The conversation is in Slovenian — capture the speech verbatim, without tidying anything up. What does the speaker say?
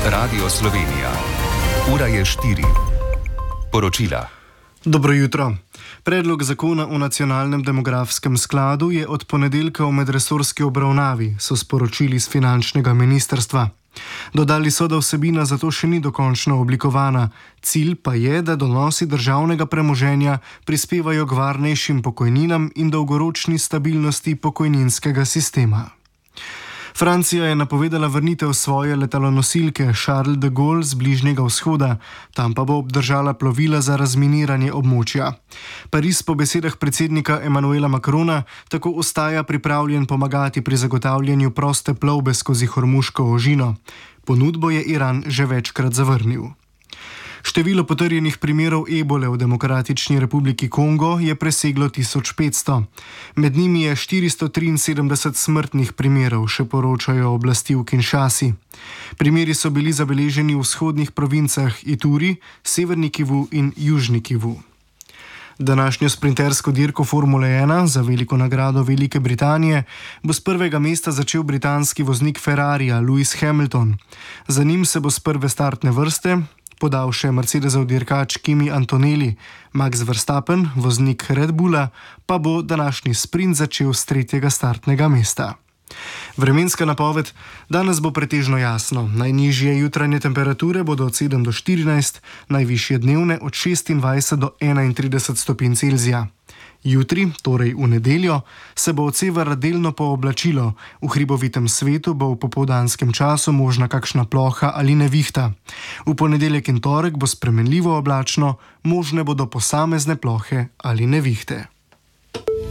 Radio Slovenija. Ura je štiri. Poročila. Dobro jutro. Predlog zakona o nacionalnem demografskem skladu je od ponedeljka v medresorski obravnavi, so sporočili z finančnega ministrstva. Dodali so, da vsebina zato še ni dokončno oblikovana. Cilj pa je, da donosi državnega premoženja prispevajo k varnejšim pokojninam in dolgoročni stabilnosti pokojninskega sistema. Francija je napovedala vrnitev svoje letalonosilke Charles de Gaulle z Bližnjega vzhoda, tam pa bo obdržala plovila za razminiranje območja. Pariz po besedah predsednika Emmanuela Macrona tako ostaja pripravljen pomagati pri zagotavljanju proste plovbe skozi Hormuško ožino. Ponudbo je Iran že večkrat zavrnil. Število potrjenih primerov ebole v Demokratični republiki Kongo je preseglo tisoč petsto. Med njimi je štiristo triinsedemdeset smrtnih primerov, še poročajo oblasti v Kinshasi. Primeri so bili zabeleženi v vzhodnih provincah Ituri, Severni Kivu in Južni Kivu. Današnjo sprintersko dirko Formule ena za veliko nagrado Velike Britanije bo s prvega mesta začel britanski voznik Ferrarija Lewis Hamilton. Za njim se bo s prve startne vrste podal še Mercedesov dirkač Kimi Antonelli. Max Verstappen, voznik Red Bulla, pa bo današnji sprint začel s tretjega startnega mesta. Vremenska napoved: danes bo pretežno jasno. Najnižje jutranje temperature bodo od sedem do štirinajst, najvišje dnevne od šestindvajset do enaintrideset stopinj Celzija. Jutri, torej v nedeljo, se bo od severa delno pooblačilo. V hribovitem svetu bo v popoldanskem času možna kakšna ploha ali nevihta. V ponedeljek in torek bo spremenljivo oblačno, možne bodo posamezne plohe ali nevihte.